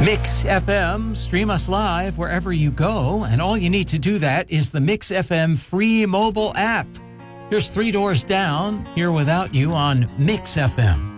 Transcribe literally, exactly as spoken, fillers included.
Mix F M, stream us live wherever you go, and all you need to do that is the Mix F M free mobile app. Here's Three Doors Down, Here Without You on Mix F M.